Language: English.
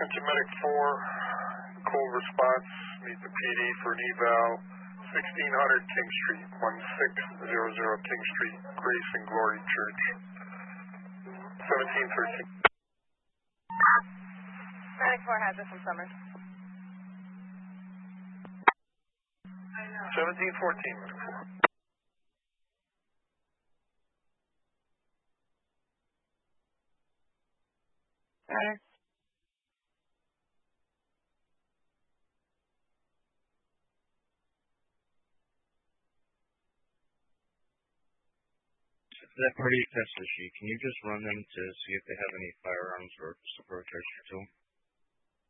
Medic 4, cold response, meet the PD for an eval, 1600 King Street, 1600 King Street, Grace and Glory Church. 1713. Medic 4 has it from Summers. 1714, Medic 4. That party test issue, can you just run them to see if they have any firearms or approach too?